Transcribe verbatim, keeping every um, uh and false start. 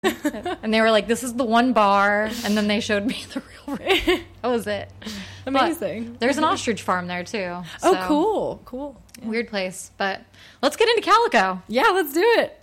And they were like, this is the one bar. And then they showed me the real room. That was it. Amazing. But there's an ostrich farm there, too. Oh, so cool. Cool. Yeah. Weird place. But let's get into Calico. Yeah, let's do it.